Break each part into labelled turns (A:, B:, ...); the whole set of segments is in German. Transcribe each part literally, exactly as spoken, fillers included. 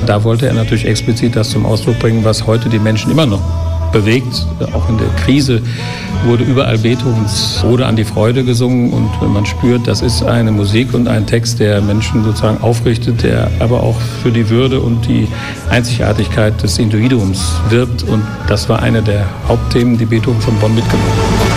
A: Da wollte er natürlich explizit das zum Ausdruck bringen, was heute die Menschen immer noch bewegt. Auch in der Krise wurde überall Beethovens Ode an die Freude gesungen und man spürt, das ist eine Musik und ein Text, der Menschen sozusagen aufrichtet, der aber auch für die Würde und die Einzigartigkeit des Individuums wirbt, und das war eine der Hauptthemen, die Beethoven von Bonn mitgenommen hat.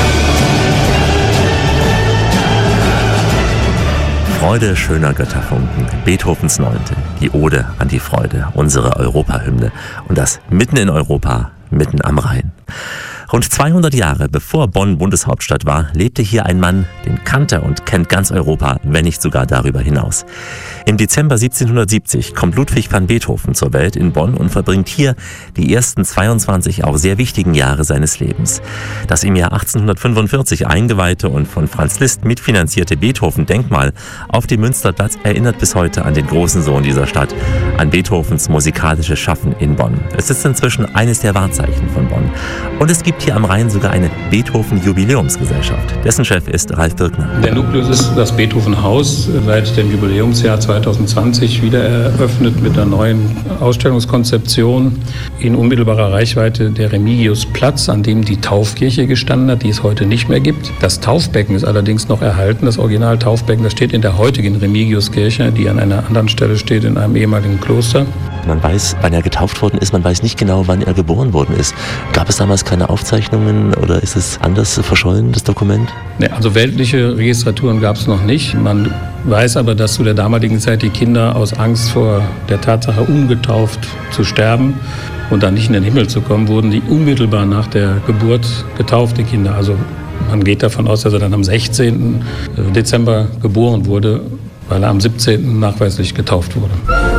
B: Freude schöner Götterfunken, Beethovens Neunte, die Ode an die Freude, unsere Europahymne, und das mitten in Europa, mitten am Rhein. Rund zweihundert Jahre bevor Bonn Bundeshauptstadt war, lebte hier ein Mann, den kannte und kennt ganz Europa, wenn nicht sogar darüber hinaus. Im Dezember siebzehnhundertsiebzig kommt Ludwig van Beethoven zur Welt in Bonn und verbringt hier die ersten zweiundzwanzig auch sehr wichtigen Jahre seines Lebens. Das im Jahr achtzehnhundertfünfundvierzig eingeweihte und von Franz Liszt mitfinanzierte Beethoven-Denkmal auf dem Münsterplatz erinnert bis heute an den großen Sohn dieser Stadt, an Beethovens musikalisches Schaffen in Bonn. Es ist inzwischen eines der Wahrzeichen von Bonn. Und es gibt hier am Rhein sogar eine Beethoven-Jubiläumsgesellschaft. Dessen Chef ist Ralf Birkner.
A: Der Nukleus ist das Beethoven-Haus, seit dem Jubiläumsjahr zweitausendzwanzig wieder eröffnet mit einer neuen Ausstellungskonzeption in unmittelbarer Reichweite der Remigiusplatz, an dem die Taufkirche gestanden hat, die es heute nicht mehr gibt. Das Taufbecken ist allerdings noch erhalten, das Original-Taufbecken, das steht in der heutigen Remigiuskirche, die an einer anderen Stelle steht, in einem ehemaligen Kloster.
B: Man weiß, wann er getauft worden ist, man weiß nicht genau, wann er geboren worden ist. Gab es damals keine Aufzeichnungen oder ist es anders verschollen, das Dokument?
A: Nee, also weltliche Registraturen gab es noch nicht. Man weiß aber, dass zu der damaligen Zeit die Kinder aus Angst vor der Tatsache, ungetauft zu sterben und dann nicht in den Himmel zu kommen, wurden die unmittelbar nach der Geburt getaufte Kinder. Also man geht davon aus, dass er dann am sechzehnten Dezember geboren wurde, weil er am siebzehnten nachweislich getauft wurde.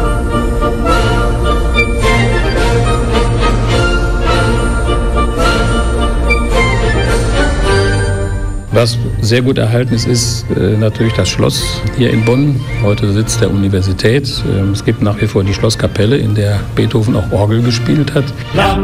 A: Was sehr gut erhalten ist, ist äh, natürlich das Schloss hier in Bonn, heute Sitz der Universität. Ähm, es gibt nach wie vor die Schlosskapelle, in der Beethoven auch Orgel gespielt hat.